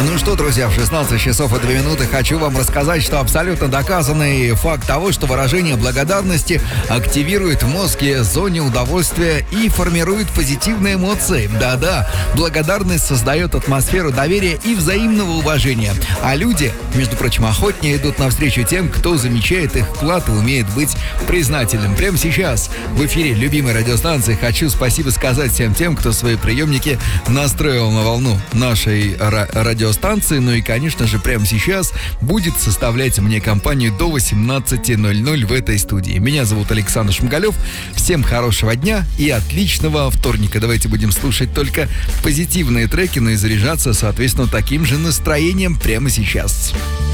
Ну что, друзья, в 16 часов и 2 минуты хочу вам рассказать, что абсолютно доказанный факт того, что выражение благодарности активирует в мозге зоне удовольствия и формирует позитивные эмоции. Да-да, благодарность создает атмосферу доверия и взаимного уважения. А люди, между прочим, охотнее идут навстречу тем, кто замечает их вклад и умеет быть признательным. Прямо сейчас в эфире любимой радиостанции хочу спасибо сказать всем тем, кто свои приемники настроил на волну нашей радиостанции. Ну и, конечно же, прямо сейчас будет составлять мне компанию до 18:00 в этой студии. Меня зовут Александр Шмигалев. Всем хорошего дня и отличного вторника. Давайте будем слушать только позитивные треки, но и заряжаться, соответственно, таким же настроением прямо сейчас.